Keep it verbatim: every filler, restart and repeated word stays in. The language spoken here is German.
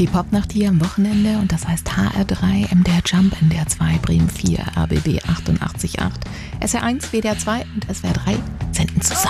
Die Popnacht hier am Wochenende und das heißt H R drei, M D R Jump, N D R zwei, Bremen vier, R B B achtundachtzig Komma acht, S R eins, W D R zwei und S W R drei senden zusammen.